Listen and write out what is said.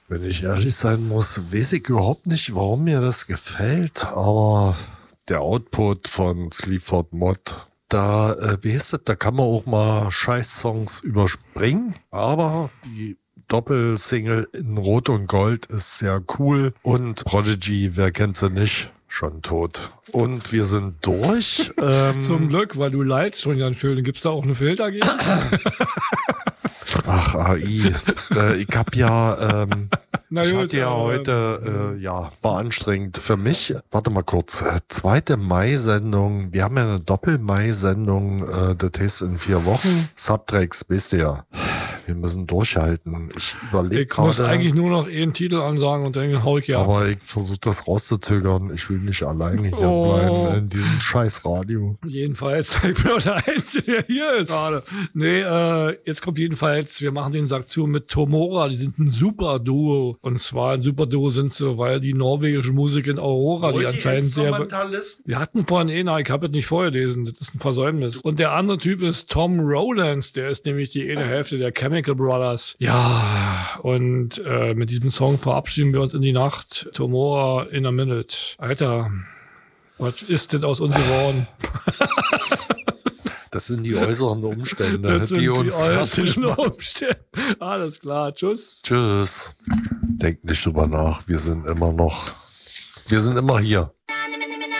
Wenn ich ehrlich sein muss, weiß ich überhaupt nicht, warum mir das gefällt, aber der Output von Sleaford Mod, da weißt du, da kann man auch mal Scheiß-Songs überspringen, aber die Doppelsingle in Rot und Gold ist sehr cool und Prodigy, wer kennt sie nicht? Schon tot. Und wir sind durch. Zum Glück, weil du leidst schon ganz schön. Gibt's da auch eine Filter gegen? Ach, AI. Ich hab ja, Na ich gut, hatte ja heute, war anstrengend für mich. Warte mal kurz. 2. Mai-Sendung. Wir haben ja eine Doppel-Mai-Sendung. Das heißt in 4 Wochen. Subtracks, wisst ihr ja. Wir müssen durchhalten. Ich überlege gerade. Ich muss eigentlich nur noch einen Titel ansagen und dann hau ich ja. Aber ich versuche das rauszuzögern. Ich will nicht alleine hier bleiben in diesem scheiß Radio. Jedenfalls, ich bin auch der Einzige, der hier ist gerade. Nee, jetzt kommt jedenfalls, wir machen den Sack zu mit Tomora. Die sind ein super Duo. Und zwar ein super Duo sind sie, weil die norwegische Musikerin Aurora, die anscheinend sehr... Wir hatten vorhin ich habe es nicht vorgelesen. Das ist ein Versäumnis. Und der andere Typ ist Tom Rowlands. Der ist nämlich die eine Hälfte der Chemical Brothers. Ja, und mit diesem Song verabschieden wir uns in die Nacht. Tomorrow in a Minute. Alter, was ist denn aus uns geworden? Das sind die äußeren Umstände, die uns fertig machen. Alles klar, tschüss. Tschüss. Denkt nicht drüber nach, wir sind immer hier.